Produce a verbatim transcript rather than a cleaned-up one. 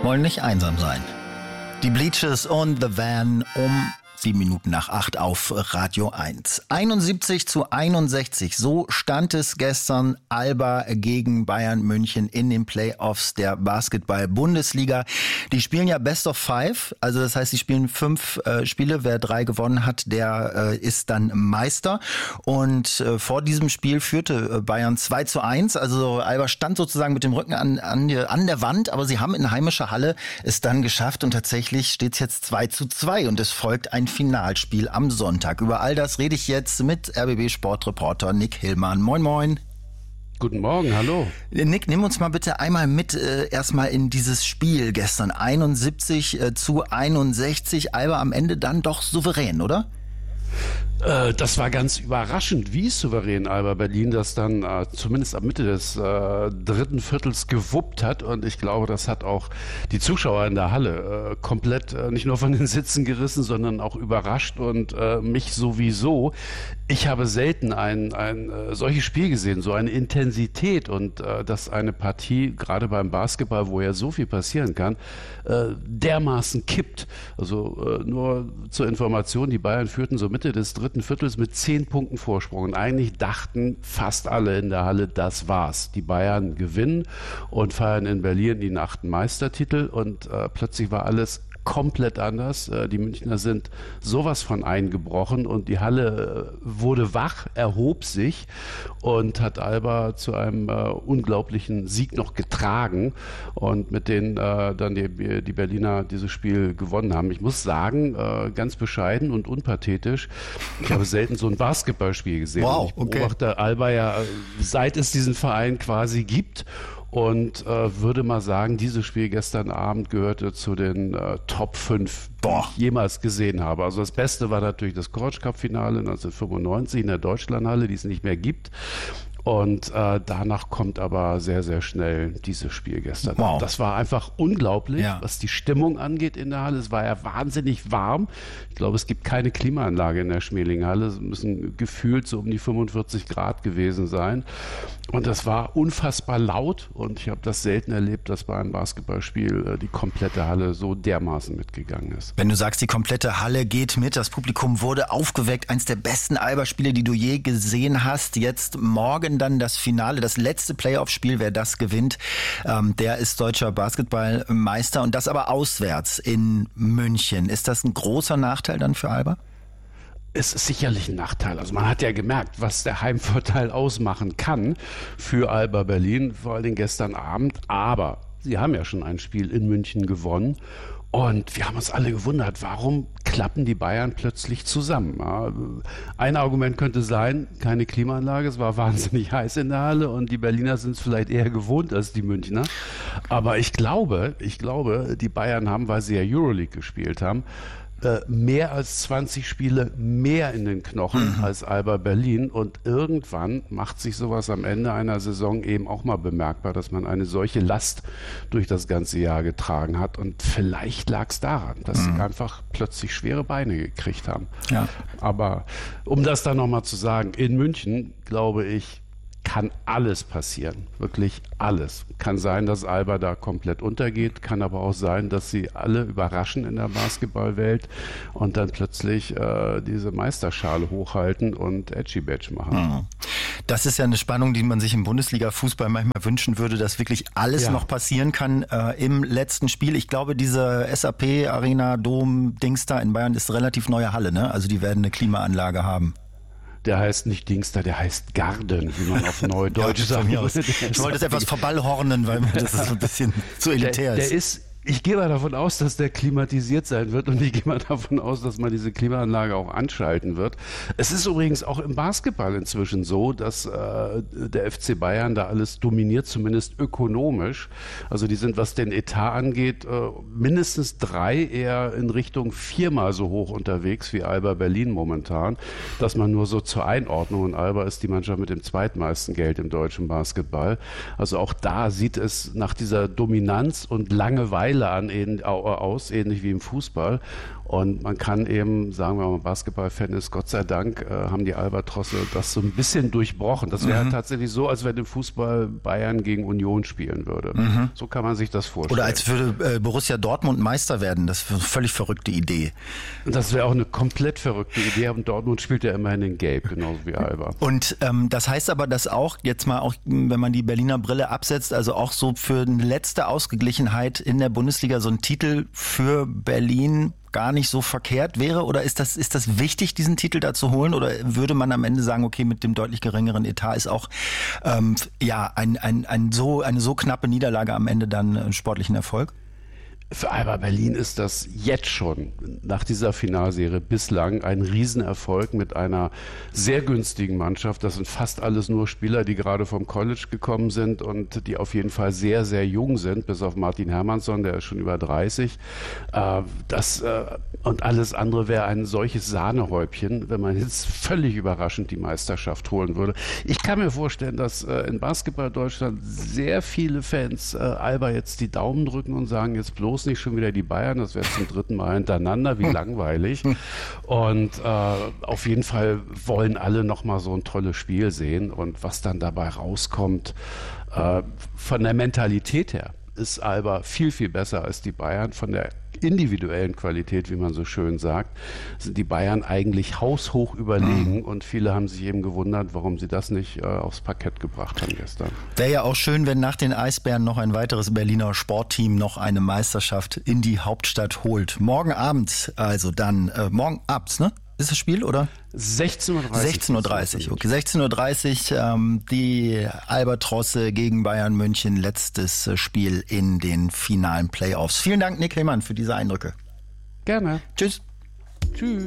wollen nicht einsam sein. Die Bleachers und The Van um sieben Minuten nach acht auf Radio eins. einundsiebzig zu einundsechzig, so stand es gestern. Alba gegen Bayern München in den Playoffs der Basketball-Bundesliga. Die spielen ja Best of Five, also das heißt, sie spielen fünf äh, Spiele. Wer drei gewonnen hat, der äh, ist dann Meister. Und äh, vor diesem Spiel führte äh, Bayern zwei zu eins. Also Alba stand sozusagen mit dem Rücken an, an, die, an der Wand, aber sie haben in heimischer Halle es dann geschafft und tatsächlich steht es jetzt zwei zu zwei und es folgt ein Finalspiel am Sonntag. Über all das rede ich jetzt mit R B B-Sportreporter Nick Hillmann. Moin, moin. Guten Morgen, hallo. Nick, nimm uns mal bitte einmal mit äh, erstmal in dieses Spiel gestern. einundsiebzig äh, zu einundsechzig. Alba am Ende dann doch souverän, oder? Das war ganz überraschend, wie souverän Alba Berlin das dann äh, zumindest ab Mitte des äh, dritten Viertels gewuppt hat. Und ich glaube, das hat auch die Zuschauer in der Halle äh, komplett äh, nicht nur von den Sitzen gerissen, sondern auch überrascht und äh, mich sowieso. Ich habe selten ein, ein äh, solches Spiel gesehen, so eine Intensität und äh, dass eine Partie, gerade beim Basketball, wo ja so viel passieren kann, äh, dermaßen kippt. Also äh, nur zur Information, die Bayern führten so Mitte des dritten Viertels mit zehn Punkten Vorsprung. Und eigentlich dachten fast alle in der Halle, das war's. Die Bayern gewinnen und feiern in Berlin den achten Meistertitel. Und äh, plötzlich war alles komplett anders. Die Münchner sind sowas von eingebrochen und die Halle wurde wach, erhob sich und hat Alba zu einem äh, unglaublichen Sieg noch getragen und mit denen äh, dann die, die Berliner dieses Spiel gewonnen haben. Ich muss sagen, äh, ganz bescheiden und unpathetisch, ich habe selten so ein Basketballspiel gesehen. Wow, ich beobachte okay. Alba ja, seit es diesen Verein quasi gibt. Und äh, würde mal sagen, dieses Spiel gestern Abend gehörte zu den äh, Top fünf, die ich jemals gesehen habe. Also das Beste war natürlich das Coach Cup Finale neunzehnhundertfünfundneunzig in der Deutschlandhalle, die es nicht mehr gibt. Und äh, danach kommt aber sehr, sehr schnell dieses Spiel gestern. Wow. Das war einfach unglaublich, ja. was die Stimmung angeht in der Halle. Es war ja wahnsinnig warm. Ich glaube, es gibt keine Klimaanlage in der Schmelinghalle. Es müssen gefühlt so um die fünfundvierzig Grad gewesen sein. Und das war unfassbar laut. Und ich habe das selten erlebt, dass bei einem Basketballspiel äh, die komplette Halle so dermaßen mitgegangen ist. Wenn du sagst, die komplette Halle geht mit, das Publikum wurde aufgeweckt. Eins der besten Alba-Spiele, die du je gesehen hast. Jetzt morgen dann das Finale, das letzte Playoff-Spiel, wer das gewinnt, ähm, der ist deutscher Basketballmeister und das aber auswärts in München. Ist das ein großer Nachteil dann für Alba? Es ist sicherlich ein Nachteil. Also man hat ja gemerkt, was der Heimvorteil ausmachen kann für Alba Berlin, vor allen Dingen gestern Abend. Aber sie haben ja schon ein Spiel in München gewonnen. Und wir haben uns alle gewundert, warum klappen die Bayern plötzlich zusammen? Ja, ein Argument könnte sein, keine Klimaanlage, es war wahnsinnig heiß in der Halle und die Berliner sind es vielleicht eher gewohnt als die Münchner. Aber ich glaube, ich glaube, die Bayern haben, weil sie ja Euroleague gespielt haben, mehr als zwanzig Spiele mehr in den Knochen mhm. als Alba Berlin und irgendwann macht sich sowas am Ende einer Saison eben auch mal bemerkbar, dass man eine solche Last durch das ganze Jahr getragen hat und vielleicht lag es daran, dass mhm. sie einfach plötzlich schwere Beine gekriegt haben. Ja. Aber um das dann nochmal zu sagen, in München glaube ich, kann alles passieren, wirklich alles. Kann sein, dass Alba da komplett untergeht, kann aber auch sein, dass sie alle überraschen in der Basketballwelt und dann plötzlich äh, diese Meisterschale hochhalten und Edgy-Badge machen. Das ist ja eine Spannung, die man sich im Bundesliga-Fußball manchmal wünschen würde, dass wirklich alles ja. noch passieren kann äh, im letzten Spiel. Ich glaube, diese S A P Arena Dom Dings da in Bayern ist relativ neue Halle, ne? Also die werden eine Klimaanlage haben. Der heißt nicht Dingster, der heißt Garden, wie man auf Neudeutsch ja, sagen würde. Ich wollte es etwas verballhornen, weil das ist so ein bisschen zu elitär der, ist. Der ist Ich gehe mal davon aus, dass der klimatisiert sein wird und ich gehe mal davon aus, dass man diese Klimaanlage auch anschalten wird. Es ist übrigens auch im Basketball inzwischen so, dass äh, der F C Bayern da alles dominiert, zumindest ökonomisch. Also die sind, was den Etat angeht, äh, mindestens drei, eher in Richtung viermal so hoch unterwegs wie Alba Berlin momentan. Dass man nur so zur Einordnung, und Alba ist die Mannschaft mit dem zweitmeisten Geld im deutschen Basketball. Also auch da sieht es nach dieser Dominanz und Langeweile Elan aus, ähnlich wie im Fußball. Und man kann eben, sagen wir mal, Basketball-Fan ist, Gott sei Dank, äh, haben die Albatrosse das so ein bisschen durchbrochen. Das wäre mhm. tatsächlich so, als wenn im Fußball Bayern gegen Union spielen würde. Mhm. So kann man sich das vorstellen. Oder als würde äh, Borussia Dortmund Meister werden. Das ist eine völlig verrückte Idee. Das wäre auch eine komplett verrückte Idee. Und Dortmund spielt ja immerhin in Gelb, genauso wie Alba. Und ähm, das heißt aber, dass auch, jetzt mal auch, wenn man die Berliner Brille absetzt, also auch so für eine letzte Ausgeglichenheit in der Bundesliga so ein Titel für Berlin gar nicht so verkehrt wäre? Oder ist das, ist das wichtig, diesen Titel da zu holen? Oder würde man am Ende sagen, okay, mit dem deutlich geringeren Etat ist auch ähm, ja ein, ein, ein so, eine so knappe Niederlage am Ende dann einen sportlichen Erfolg? Für Alba Berlin ist das jetzt schon nach dieser Finalserie bislang ein Riesenerfolg mit einer sehr günstigen Mannschaft. Das sind fast alles nur Spieler, die gerade vom College gekommen sind und die auf jeden Fall sehr, sehr jung sind, bis auf Martin Hermannsson, der ist schon über dreißig. Das, und alles andere wäre ein solches Sahnehäubchen, wenn man jetzt völlig überraschend die Meisterschaft holen würde. Ich kann mir vorstellen, dass in Basketball Deutschland sehr viele Fans Alba jetzt die Daumen drücken und sagen, jetzt bloß nicht schon wieder die Bayern, das wäre zum dritten Mal hintereinander, wie langweilig. Und äh, auf jeden Fall wollen alle nochmal so ein tolles Spiel sehen und was dann dabei rauskommt, äh, von der Mentalität her ist Alba viel, viel besser als die Bayern. Von der individuellen Qualität, wie man so schön sagt, sind die Bayern eigentlich haushoch überlegen mhm. und viele haben sich eben gewundert, warum sie das nicht äh, aufs Parkett gebracht haben gestern. Wäre ja auch schön, wenn nach den Eisbären noch ein weiteres Berliner Sportteam noch eine Meisterschaft in die Hauptstadt holt. Morgen Abend, also dann, äh, morgen abends, ne? Ist das Spiel, oder? sechzehn Uhr dreißig. sechzehn Uhr dreißig, okay. sechzehn Uhr dreißig, ähm, die Albatrosse gegen Bayern München, letztes Spiel in den finalen Playoffs. Vielen Dank, Nick Hillmann, für diese Eindrücke. Gerne. Tschüss. Tschüss.